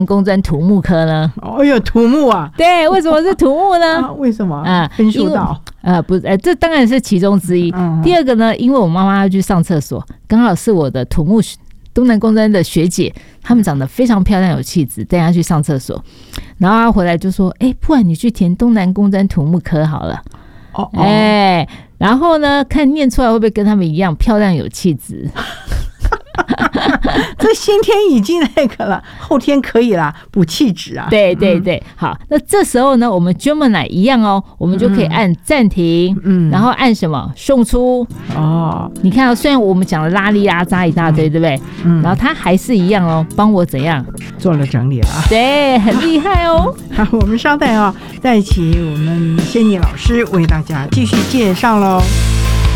工专土木科呢？ 哎呦，土木啊！ 对，为什么是土木呢？ 为什么？分数到？ 不是，这当然是其中之一。第二个呢，因为我妈妈要去上厕所，刚好是我的土木东南工专的学姐，她们长得非常漂亮有气质，带她去上厕所，然后她回来就说：“不然你去填东南工专土木科好了。”然后呢，看念出来会不会跟他们一样漂亮有气质？ 这先天已经那个了，后天可以啦，补气质啊。 对对对，好，那这时候呢，我们 Gemini 一样哦，我们就可以按暂停，然后按什么送出哦。你看虽然我们讲了拉力拉扎一大堆，对不对？然后它还是一样哦，帮我怎样做了整理了啊？ 对，很厉害哦。 好，我们稍待啊，再请我们仙妮老师为大家继续介绍喽。